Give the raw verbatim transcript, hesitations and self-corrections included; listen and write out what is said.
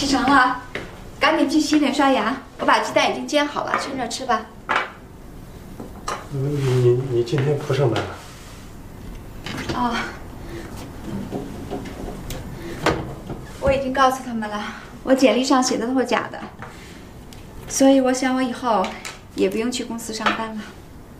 起床了，赶紧去洗脸刷牙。我把鸡蛋已经煎好了，趁热吃吧。 你你你今天不上班了？ 哦，我已经告诉他们了，我简历上写的都是假的，所以我想我以后也不用去公司上班了。